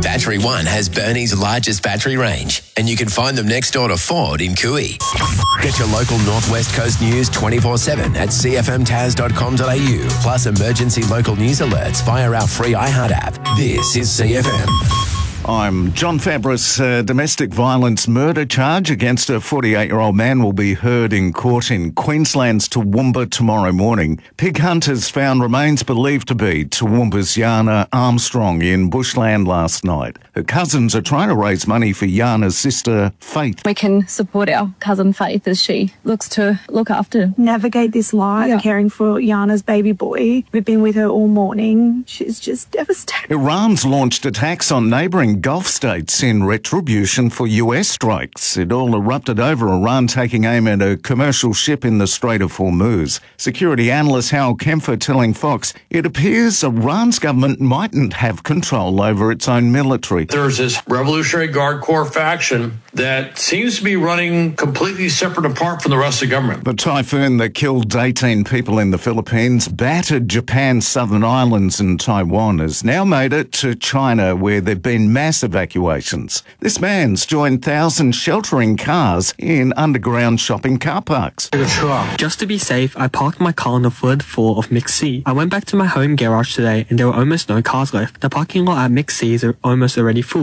Battery One has Burnie's largest battery range, and you can find them next door to Ford in Cooey. Get your local Northwest Coast news 24/7 at cfmtas.com.au, plus emergency local news alerts via our free iHeart app. This is CFM. I'm John Fabris. A domestic violence murder charge against a 48-year-old man will be heard in court in Queensland's Toowoomba tomorrow morning. Pig hunters found remains believed to be Toowoomba's Yana Armstrong in bushland last night. Her cousins are trying to raise money for Yana's sister, Faith. We can support our cousin Faith as she looks to look after, navigate this life, caring for Yana's baby boy. We've been with her all morning. She's just devastated. Iran's launched attacks on neighbouring Gulf states in retribution for US strikes. It all erupted over Iran taking aim at a commercial ship in the Strait of Hormuz. Security analyst Hal Kempfer telling Fox it appears Iran's government mightn't have control over its own military. There's this Revolutionary Guard Corps faction that seems to be running completely separate apart from the rest of the government. The typhoon that killed 18 people in the Philippines, battered Japan's southern islands and Taiwan, has now made it to China, where there have been mass evacuations. This man's joined thousands sheltering cars in underground shopping car parks. Just to be safe, I parked my car on the third floor of McC. I went back to my home garage today and there were almost no cars left. The parking lot at McC is almost already full.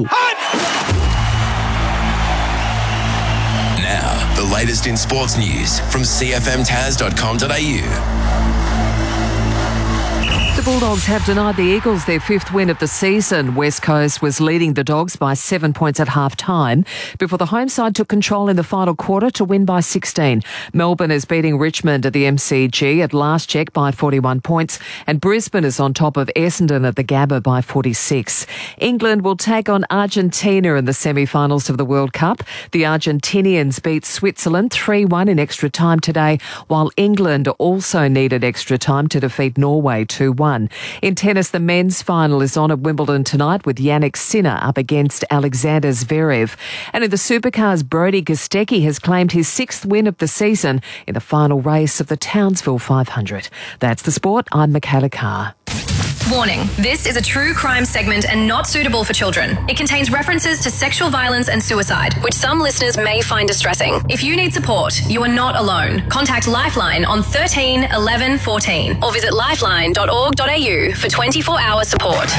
Now, the latest in sports news from cfmtas.com.au. The Bulldogs have denied the Eagles their fifth win of the season. West Coast was leading the Dogs by 7 points at half-time before the home side took control in the final quarter to win by 16. Melbourne is beating Richmond at the MCG at last check by 41 points, and Brisbane is on top of Essendon at the Gabba by 46. England will take on Argentina in the semi-finals of the World Cup. The Argentinians beat Switzerland 3-1 in extra time today, while England also needed extra time to defeat Norway 2-1. In tennis, the men's final is on at Wimbledon tonight with Jannik Sinner up against Alexander Zverev. And in the supercars, Brody Kostecki has claimed his sixth win of the season in the final race of the Townsville 500. That's the sport. I'm Michaela Carr. Warning, this is a true crime segment and not suitable for children. It contains references to sexual violence and suicide, which some listeners may find distressing. If you need support, you are not alone. Contact Lifeline on 13 11 14 or visit lifeline.org.au for 24-hour support.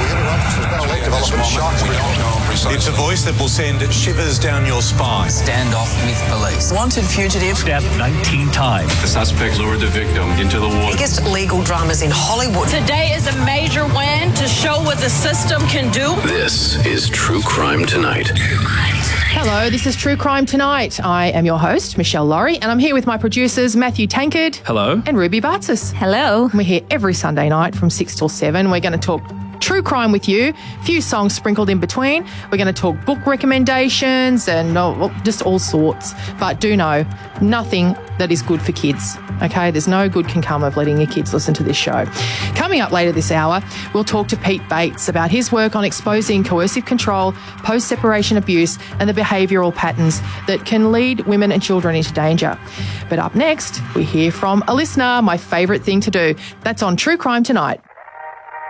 It's a voice that will send shivers down your spine. Standoff with police. Wanted fugitive. Stabbed 19 times. The suspect lured the victim into the water. Biggest legal dramas in Hollywood. Today is a major win to show what the system can do. This is True Crime Tonight. Hello, this is True Crime Tonight. I am your host, Michelle Laurie, and I'm here with my producers, Matthew Tankard. Hello. And Ruby Bartzis. Hello. We're here every Sunday night from 6 till 7. We're going to talk true crime with you, a few songs sprinkled in between. We're going to talk book recommendations and just all sorts. But do know, nothing that is good for kids, okay? There's no good can come of letting your kids listen to this show. Coming up later this hour, we'll talk to Pete Bates about his work on exposing coercive control, post-separation abuse and the behavioural patterns that can lead women and children into danger. But up next, we hear from a listener, my favourite thing to do. That's on True Crime Tonight.